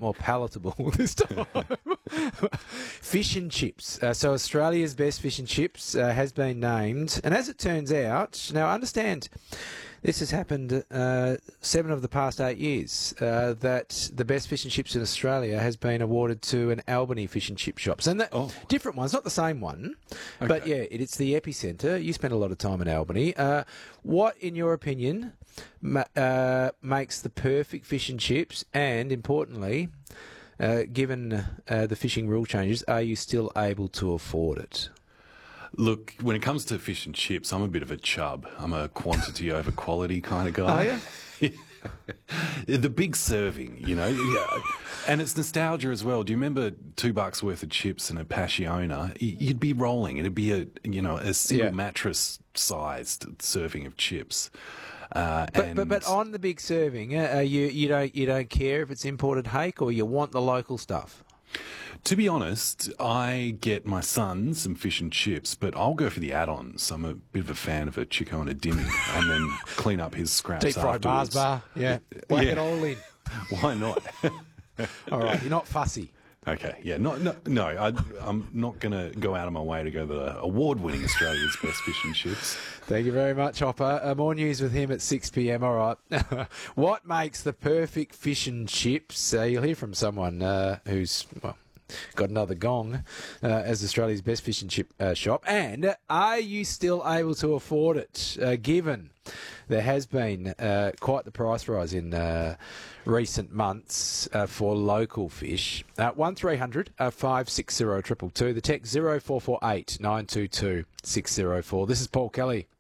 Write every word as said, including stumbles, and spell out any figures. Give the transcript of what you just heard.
more palatable this time. Fish and chips. Uh, so Australia's best fish and chips uh, has been named. And as it turns out, now understand this has happened uh, seven of the past eight years, uh, that the best fish and chips in Australia has been awarded to an Albany fish and chip shops. And that, Oh. different ones, not the same one. Okay. But yeah, it, it's the epicentre. You spent a lot of time in Albany. Uh, what, in your opinion, ma- uh, makes the perfect fish and chips? And importantly, uh, given uh, the fishing rule changes, are you still able to afford it? Look, when it comes to fish and chips, I'm a bit of a chub. I'm a quantity over quality kind of guy. Are you? The big serving, you know, yeah. And it's nostalgia as well. Do you remember two bucks worth of chips and a Passiona? Y- You'd be rolling. It'd be a, you know, a single Yeah. mattress-sized serving of chips. Uh, But, and but but on the big serving, uh, uh, you you don't you don't care if it's imported hake, or you want the local stuff. to be honest, I get my son some fish and chips, but I'll go for the add-ons. I'm a bit of a fan of a Chico and a Dimmy, and then clean up his scraps Deep fried Mars afterwards. bar, yeah, whack Yeah. it all in. Why not? All right, you're not fussy. Okay, yeah, no, no, no I, I'm not going to go out of my way to go to the award-winning Australia's best fish and chips. Thank you very much, Hopper. Uh, more news with him at six p.m. All right. What makes the perfect fish and chips? Uh, you'll hear from someone uh, who's, well, got another gong uh, as Australia's best fish and chip uh, shop. And uh, are you still able to afford it, uh, given there has been uh, quite the price rise in uh, recent months uh, for local fish? Uh, one three hundred five six zero two two two. The text zero four four eight nine two two six zero four. This is Paul Kelly.